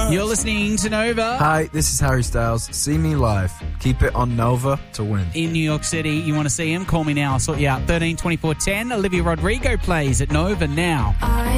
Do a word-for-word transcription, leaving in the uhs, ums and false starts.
You're listening to Nova. Hi, this is Harry Styles. See me live. Keep it on Nova to win. In New York City, you want to see him? Call me now. I'll sort you out. thirteen twenty-four ten. Olivia Rodrigo plays at Nova now.